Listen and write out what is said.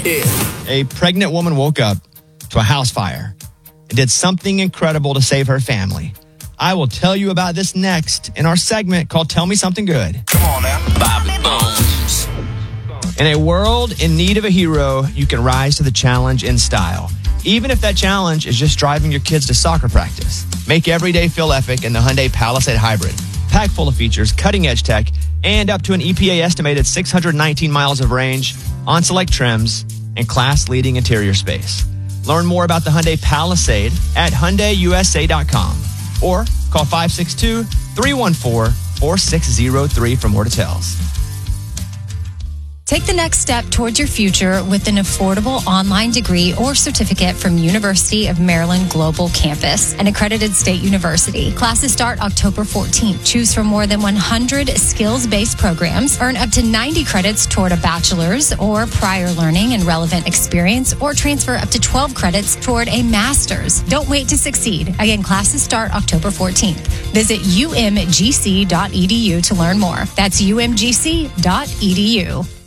A pregnant woman woke up to a house fire and did something incredible to save her family. I will tell you about this next in our segment called Tell Me Something Good. Come on now. Bobby Bones. In a world in need of a hero, you can rise to the challenge in style. Even if that challenge is just driving your kids to soccer practice. Make every day feel epic in the Hyundai Palisade Hybrid. Packed full of features, cutting-edge tech, and up to an EPA-estimated 619 miles of range, on select trims, and class-leading interior space. Learn more about the Hyundai Palisade at HyundaiUSA.com or call 562-314-4603 for more details. Take the next step towards your future with an affordable online degree or certificate from University of Maryland Global Campus, an accredited state university. Classes start October 14th. Choose from more than 100 skills-based programs. Earn up to 90 credits toward a bachelor's or prior learning and relevant experience, or transfer up to 12 credits toward a master's. Don't wait to succeed. Again, classes start October 14th. Visit umgc.edu to learn more. That's umgc.edu.